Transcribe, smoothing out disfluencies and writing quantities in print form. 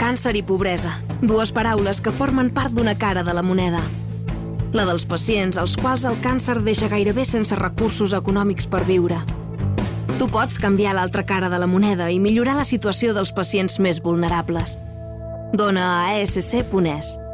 Càncer i pobresa, dues paraules que formen part d'una cara de la moneda. La dels pacients als quals el càncer deixa gairebé sense recursos econòmics per viure. Tu pots canviar l'altra cara de la moneda i millorar la situació dels pacients més vulnerables. Dona a ESC.es.